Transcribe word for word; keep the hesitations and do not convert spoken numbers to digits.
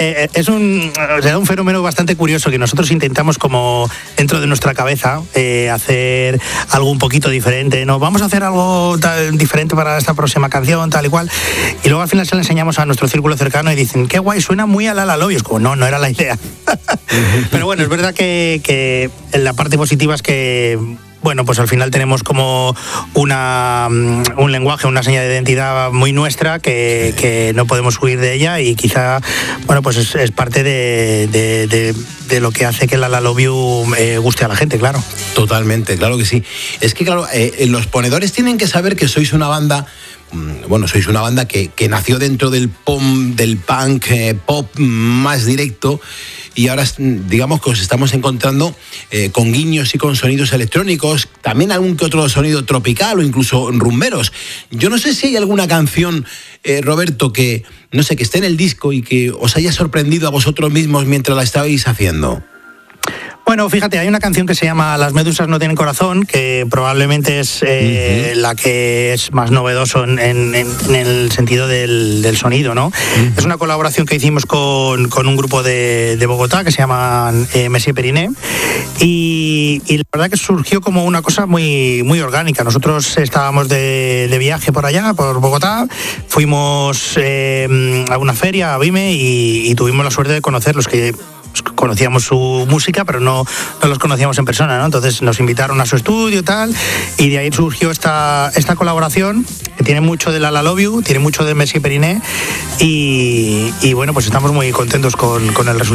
eh, es un, o sea, un fenómeno bastante curioso que nosotros intentamos como dentro de nuestra cabeza eh, hacer algo un poquito diferente, ¿no? Vamos a hacer algo tal, diferente para esta próxima canción, tal y cual, y luego al final se lo enseñamos a nuestro círculo cercano y dicen, qué guay, suena muy a La La Love, y es como, no, no era la idea. Pero bueno, es verdad que, que la parte positiva es que bueno, pues al final tenemos como una un lenguaje, una señal de identidad muy nuestra que, que no podemos huir de ella y quizá, bueno, pues es, es parte de, de, de, de lo que hace que La La Love You eh, guste a la gente, claro. Totalmente, claro que sí. Es que, claro, eh, los ponedores tienen que saber que sois una banda... Bueno, sois una banda que, que nació dentro del pop, del punk eh, pop más directo y ahora digamos que os estamos encontrando eh, con guiños y con sonidos electrónicos, también algún que otro sonido tropical o incluso rumberos. Yo no sé si hay alguna canción, eh, Roberto, que no sé, que esté en el disco y que os haya sorprendido a vosotros mismos mientras la estabais haciendo. Bueno, fíjate, hay una canción que se llama Las medusas no tienen corazón, que probablemente es eh, uh-huh. la que es más novedoso en, en, en el sentido del, del sonido, ¿no? Uh-huh. Es una colaboración que hicimos con, con un grupo de, de Bogotá que se llama eh, Messier Periné y, y la verdad que surgió como una cosa muy, muy orgánica. Nosotros estábamos de, de viaje por allá, por Bogotá, fuimos eh, a una feria, a Vime, y, y tuvimos la suerte de conocerlos, que conocíamos su música, pero no, no los conocíamos en persona, ¿no? Entonces nos invitaron a su estudio y tal, y de ahí surgió esta, esta colaboración, que tiene mucho de La La Love You, tiene mucho de Messier Periné, y, y bueno, pues estamos muy contentos con, con el resultado.